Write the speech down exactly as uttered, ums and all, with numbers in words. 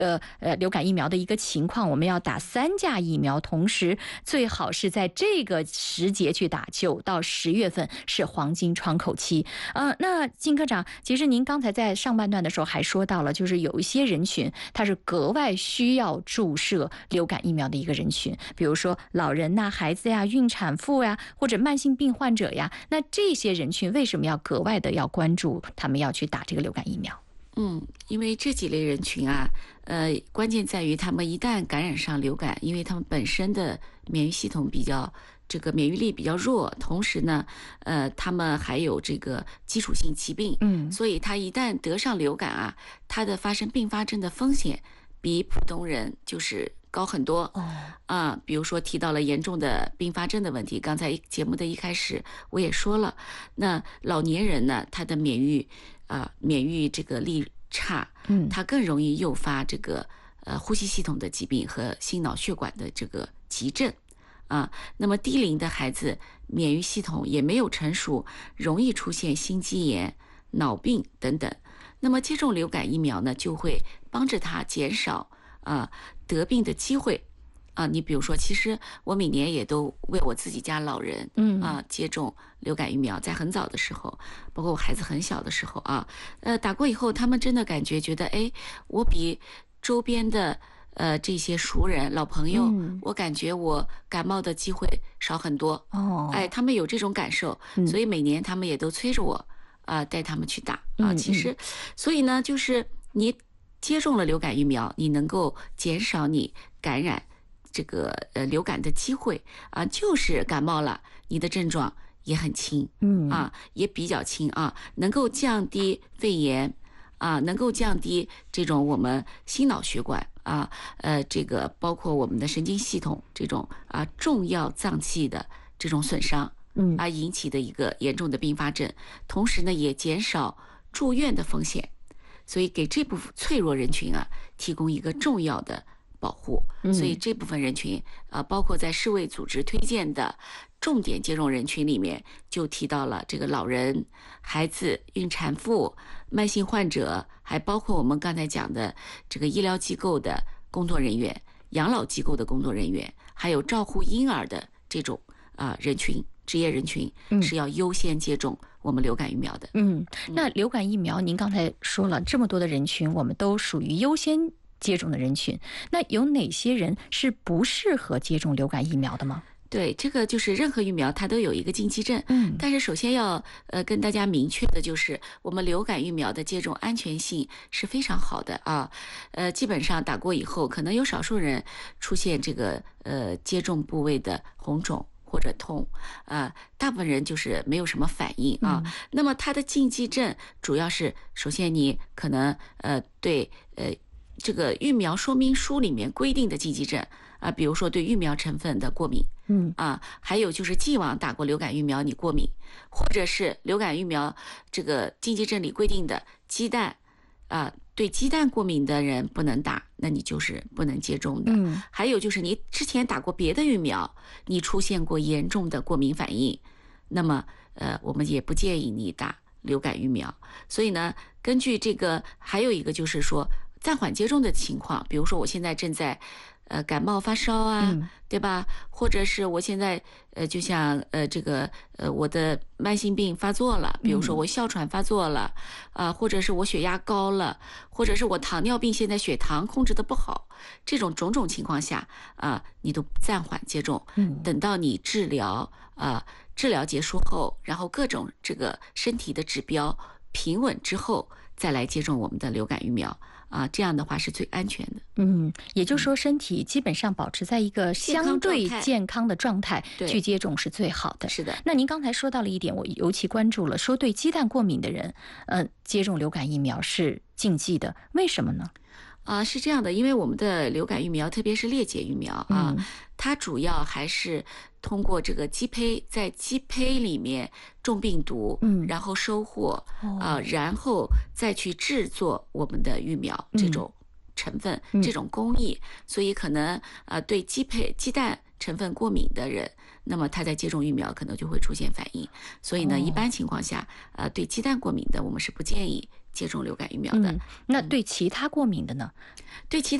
呃呃流感疫苗的一个情况，我们要打三价疫苗，同时最好是在这个时节去打，九到十月份是黄金窗口期。呃，那金科长，其实您刚才在上半段的时候还说到了，就是有一些人群他是格外需要注射流感疫苗的一个人群，比如说老人呐、孩子呀、孕产妇呀，或者慢性病患者呀，那这些人群为什么要格外的要关注他们要去打这个流感疫苗？ 嗯，因为这几类人群啊，呃，关键在于他们一旦感染上流感，因为他们本身的免疫系统比较这个免疫力比较弱，同时呢，呃，他们还有这个基础性疾病， 嗯， 所以他一旦得上流感啊，他的发生并发症的风险比普通人就是高很多。 哦， 啊，比如说提到了严重的并发症的问题，刚才节目的一开始我也说了，那老年人呢，他的免疫啊、免疫这个力差， 嗯， 它更容易诱发这个呃呼吸系统的疾病和心脑血管的这个急症啊。那么低龄的孩子免疫系统也没有成熟，容易出现心肌炎、脑病等等。那么接种流感疫苗呢，就会帮着他减少啊得病的机会。啊，你比如说，其实我每年也都为我自己家老人， 嗯啊，接种流感疫苗，在很早的时候，包括我孩子很小的时候啊，呃，打过以后，他们真的感觉觉得，哎，我比周边的呃这些熟人、老朋友， 嗯我感觉我感冒的机会少很多。 哦， 哎，他们有这种感受， 嗯所以每年他们也都催着我啊、带他们去打啊。 嗯其实，所以呢，就是你接种了流感疫苗，你能够减少你感染这个呃流感的机会啊，就是感冒了，你的症状也很轻， 嗯啊，也比较轻啊，能够降低肺炎啊，能够降低这种我们心脑血管啊，呃，这个包括我们的神经系统这种啊重要脏器的这种损伤， 嗯啊引起的一个严重的并发症，同时呢也减少住院的风险，所以给这部分脆弱人群啊提供一个重要的保护。所以这部分人群啊，包括在世卫组织推荐的重点接种人群里面，就提到了这个老人、孩子、孕产妇、慢性患者，还包括我们刚才讲的这个医疗机构的工作人员、养老机构的工作人员，还有照护婴儿的这种啊人群。职业人群是要优先接种我们流感疫苗的。 嗯，那流感疫苗，您刚才说了这么多的人群，我们都属于优先接种的人群，那有哪些人是不适合接种流感疫苗的吗？ 对，这个就是任何疫苗它都有一个禁忌症， 嗯， 但是首先要呃跟大家明确的就是，我们流感疫苗的接种安全性是非常好的啊，呃，基本上打过以后，可能有少数人出现这个呃接种部位的红肿或者痛，啊、呃，大部分人就是没有什么反应啊。嗯、那么它的禁忌症主要是，首先你可能呃对呃这个疫苗说明书里面规定的禁忌症啊，比如说对疫苗成分的过敏， 嗯啊，还有就是既往打过流感疫苗你过敏，或者是流感疫苗这个禁忌症里规定的鸡蛋啊，对鸡蛋过敏的人不能打，那你就是不能接种的。 嗯， 还有就是你之前打过别的疫苗，你出现过严重的过敏反应，那么呃，我们也不建议你打流感疫苗。所以呢，根据这个，还有一个就是说暂缓接种的情况，比如说我现在正在呃感冒发烧啊， 嗯、 对吧？或者是我现在呃就像呃这个呃我的慢性病发作了，比如说我哮喘发作了啊、呃，或者是我血压高了，或者是我糖尿病现在血糖控制的不好，这种种种情况下啊、呃，你都暂缓接种， 嗯， 等到你治疗啊、呃、治疗结束后，然后各种这个身体的指标平稳之后，再来接种我们的流感疫苗。啊，这样的话是最安全的。 嗯，也就是说，身体基本上保持在一个相对健康的状态去接种是最好的。 是的。 那您刚才说到了一点，我尤其关注了，说对鸡蛋过敏的人，呃，接种流感疫苗是禁忌的，为什么呢？ 啊、呃，是这样的，因为我们的流感疫苗，特别是裂解疫苗啊，嗯、它主要还是通过这个鸡胚，在鸡胚里面种病毒，嗯，然后收获啊、呃，然后再去制作我们的疫苗、嗯、这种成分、嗯、这种工艺，所以可能啊、呃、对鸡胚鸡蛋成分过敏的人，那么他在接种疫苗可能就会出现反应，所以呢，哦、一般情况下，呃，对鸡蛋过敏的，我们是不建议接种流感疫苗的。 嗯，那对其他过敏的呢？ 对其